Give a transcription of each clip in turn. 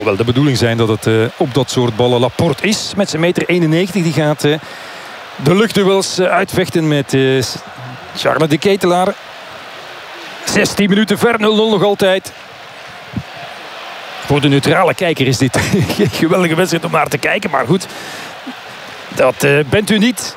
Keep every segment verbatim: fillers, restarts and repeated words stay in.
Wel de bedoeling zijn dat het uh, op dat soort ballen Laporte is. Met zijn meter eenennegentig. Die gaat uh, de luchtduels uh, uitvechten met uh, Charles de Ketelaere. zestien minuten ver, nul nul nog altijd. Voor de neutrale kijker is dit geen geweldige wedstrijd om naar te kijken. Maar goed, dat uh, bent u niet.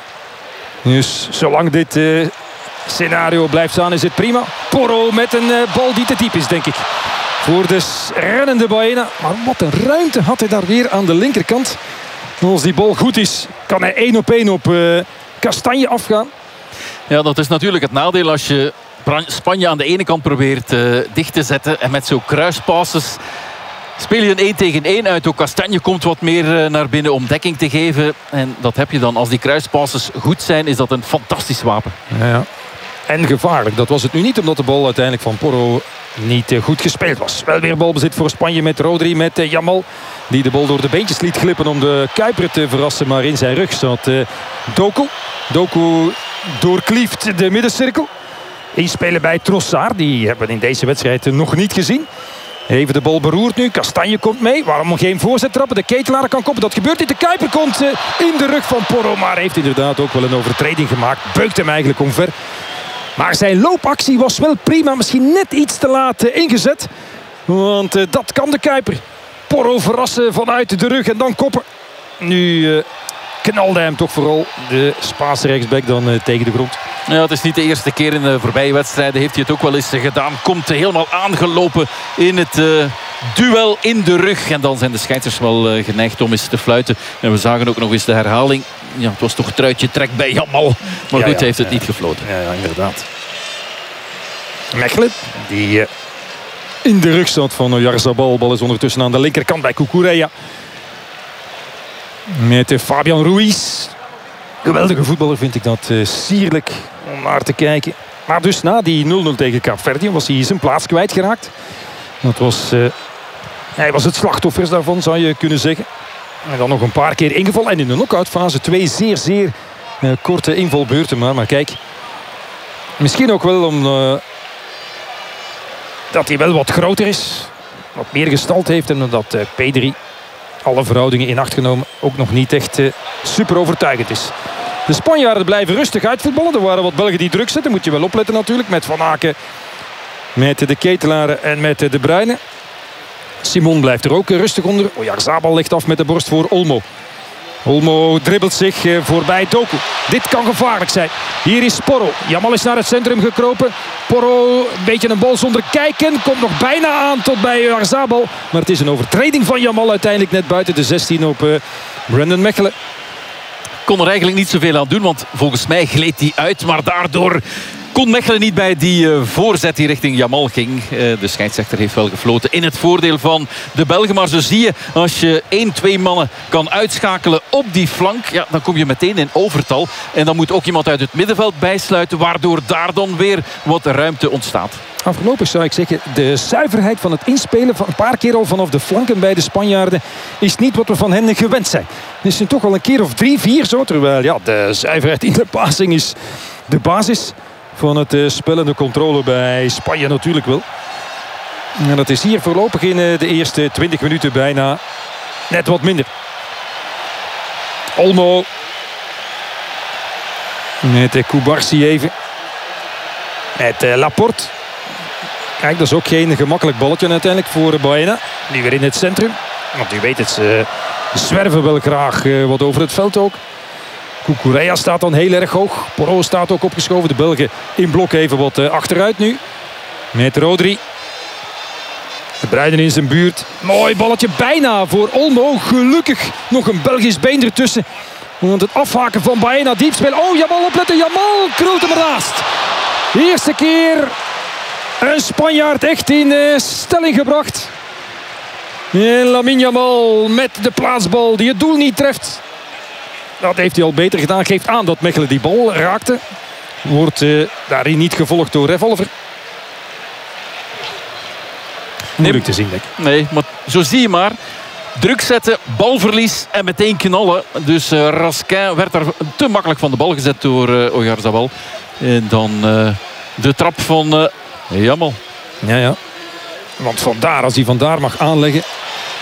Dus zolang dit uh, scenario blijft staan is het prima. Porro met een uh, bal die te diep is, denk ik. Voor de rennende Baena. Maar wat een ruimte had hij daar weer aan de linkerkant. En als die bal goed is, kan hij één op één op uh, Castagne afgaan. Ja, dat is natuurlijk het nadeel als je Spanje aan de ene kant probeert uh, dicht te zetten. En met zo'n kruispasses speel je een één tegen één uit. Ook Castagne komt wat meer uh, naar binnen om dekking te geven. En dat heb je dan. Als die kruispasses goed zijn, is dat een fantastisch wapen. Ja, ja. En gevaarlijk. Dat was het nu niet, omdat de bal uiteindelijk van Porro niet uh, goed gespeeld was. Wel weer balbezit voor Spanje met Rodri, met uh, Yamal. Die de bal door de beentjes liet glippen om de Kuiper te verrassen. Maar in zijn rug zat uh, Doku. Doku doorklieft de middencirkel. Inspelen bij Trossard. Die hebben we in deze wedstrijd nog niet gezien. Even de bal beroerd nu. Castagne komt mee. Waarom geen voorzet trappen? De Ketelaere kan koppen. Dat gebeurt niet. De Kuiper komt uh, in de rug van Porro. Maar heeft inderdaad ook wel een overtreding gemaakt. Beukt hem eigenlijk omver. Maar zijn loopactie was wel prima. Misschien net iets te laat uh, ingezet. Want uh, dat kan de Kuiper. Porro verrassen vanuit de rug en dan koppen. Nu uh, knalde hem toch vooral de Spaanse rechtsback dan uh, tegen de grond. Ja, het is niet de eerste keer in de voorbije wedstrijden. Heeft hij het ook wel eens gedaan. Komt helemaal aangelopen in het uh, duel in de rug. En dan zijn de scheidsrechters wel uh, geneigd om eens te fluiten. En we zagen ook nog eens de herhaling. Ja, het was toch truitje trek bij Yamal. Maar ja, goed, ja, hij heeft het ja, niet gefloten. Ja, ja, inderdaad. Mechelen, die uh, in de rug staat van Oyarzabal. Bal is ondertussen aan de linkerkant bij Cucurella. Met uh, Fabian Ruiz. Geweldige voetballer vind ik dat. Uh, sierlijk om naar te kijken. Maar dus na die nul nul tegen Kaapverdië was hij zijn plaats kwijtgeraakt. Dat was, uh, hij was het slachtoffer daarvan, zou je kunnen zeggen. En dan nog een paar keer ingevallen. En in de knock-out fase twee zeer, zeer uh, korte invalbeurten. Maar, maar kijk, misschien ook wel om... Uh, dat hij wel wat groter is. Wat meer gestalte heeft. En dat uh, P drie, alle verhoudingen in acht genomen, ook nog niet echt uh, super overtuigend is. De Spanjaarden blijven rustig uitvoetballen. Er waren wat Belgen die druk zetten. Moet je wel opletten natuurlijk. Met Van Aken, met de Ketelaere en met De Bruyne. Simon blijft er ook rustig onder. Oyarzabal ligt af met de borst voor Olmo. Olmo dribbelt zich voorbij Doku. Dit kan gevaarlijk zijn. Hier is Porro. Yamal is naar het centrum gekropen. Porro, een beetje een bal zonder kijken. Komt nog bijna aan tot bij Oyarzabal. Maar het is een overtreding van Yamal uiteindelijk net buiten de zestien op uh, Brandon Mechelen. Kon er eigenlijk niet zoveel aan doen, want volgens mij gleed hij uit. Maar daardoor kon Mechelen niet bij die uh, voorzet die richting Yamal ging. Uh, de scheidsrechter heeft wel gefloten in het voordeel van de Belgen. Maar zo zie je, als je één, twee mannen kan uitschakelen op die flank, ja, dan kom je meteen in overtal. En dan moet ook iemand uit het middenveld bijsluiten, waardoor daar dan weer wat ruimte ontstaat. Afgelopen zou ik zeggen, de zuiverheid van het inspelen van een paar keer al vanaf de flanken bij de Spanjaarden is niet wat we van hen gewend zijn. Het is nu toch al een keer of drie, vier zo. Terwijl ja, de zuiverheid in de passing is de basis van het uh, spel en de controle bij Spanje natuurlijk wel. En dat is hier voorlopig in uh, de eerste twintig minuten bijna net wat minder. Olmo. Met uh, Kubarsi even. Met uh, Laporte. Kijk, dat is ook geen gemakkelijk balletje uiteindelijk voor Baena. Nu weer in het centrum. Want u weet het, ze zwerven wel graag uh, wat over het veld ook. Cucurella staat dan heel erg hoog. Porro staat ook opgeschoven. De Belgen in blok even wat uh, achteruit nu. Met Rodri. De Bruyne in zijn buurt. Mooi balletje bijna voor Olmo. Gelukkig nog een Belgisch been ertussen. Want het afhaken van Baena diepspel. Oh, Yamal opletten. Yamal krult hem ernaast. De eerste keer een Spanjaard echt in uh, stelling gebracht. En Lamine Yamal met de plaatsbal die het doel niet treft. Dat heeft hij al beter gedaan. Geeft aan dat Mechelen die bal raakte. Wordt uh, daarin niet gevolgd door Revolver. Moeilijk te zien, denk ik. Nee, maar zo zie je maar. Druk zetten, balverlies en meteen knallen. Dus uh, Raskin werd daar te makkelijk van de bal gezet door uh, Oyarzabal. En dan uh, de trap van uh, Yamal. Ja, ja. Want vandaar, als hij vandaar mag aanleggen,